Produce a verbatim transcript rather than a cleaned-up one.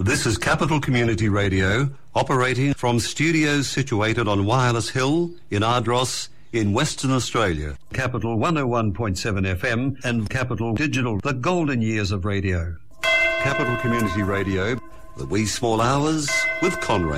This is Capital Community Radio, operating from studios situated on Wireless Hill in Ardross in Western Australia. Capital one oh one point seven F M and Capital Digital, the golden years of radio. Capital Community Radio, the wee small hours with Conrad.